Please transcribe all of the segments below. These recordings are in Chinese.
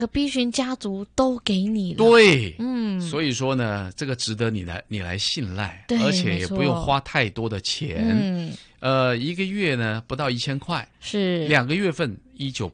个 B 群家族都给你了。 对，所以说呢，这个值得你来信赖， 对， 而且也不用花太多的钱。一个月呢不到1000块， 是 2个月份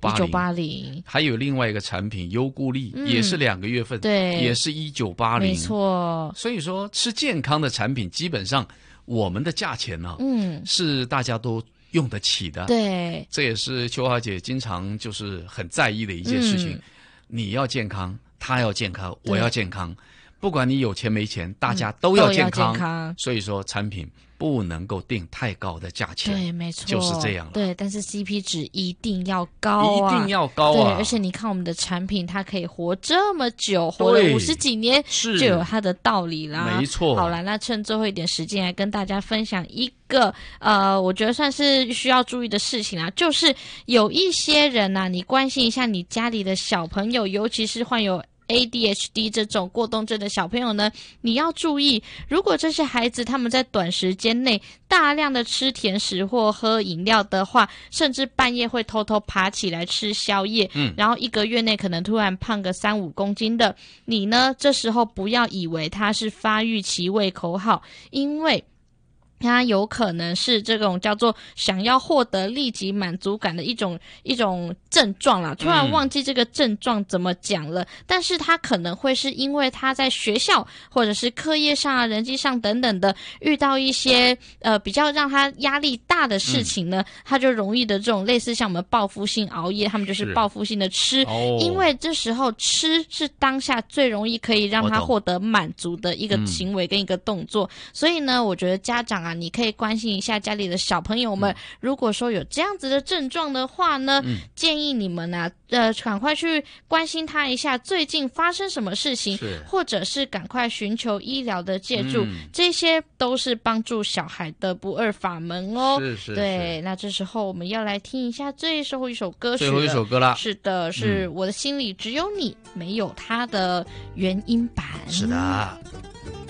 1980，还有另外一个产品优固力，也是2个月份， 对， 也是1980， 没错。 所以说吃健康的产品，基本上我们的价钱呢，是大家都用得起的。 对， 这也是秋华姐经常就是很在意的一件事情。你要健康，他要健康，我要健康，不管你有钱没钱，大家都要健康。所以说产品不能够定太高的价钱。 对，没错， 就是这样。 对，但是 CP 值一定要高啊， 一定要高啊！ 对，而且你看我们的产品，它可以活这么久，活了50几年，就有它的道理啦。 没错。 好了，那趁最后一点时间来跟大家分享一个我觉得算是需要注意的事情啦，就是有一些人啊，你关心一下你家里的小朋友，尤其是患有ADHD 这种过动症的小朋友呢，你要注意，如果这些孩子他们在短时间内大量的吃甜食或喝饮料的话，甚至半夜会偷偷爬起来吃宵夜，然后1个月内可能突然胖个3-5公斤的，你呢这时候不要以为他是发育期胃口好，因为它有可能是这种叫做想要获得立即满足感的一种症状啦，突然忘记这个症状怎么讲了，但是它可能会是因为他在学校或者是课业上啊、人际上等等的遇到一些比较让他压力大的事情呢，他就容易的这种类似像我们报复性熬夜，他们就是报复性的吃，因为这时候吃是当下最容易可以让他获得满足的一个行为跟一个动作，所以呢，我觉得家长啊，你可以关心一下家里的小朋友们，如果说有这样子的症状的话呢，建议你们啊，赶快去关心他一下最近发生什么事情，或者是赶快寻求医疗的借助，这些都是帮助小孩的不二法门哦。 是对，那这时候我们要来听一下最后一首歌曲了。 最后一首歌啦。 是的，是我的心里只有你，没有他的原音版。 是的。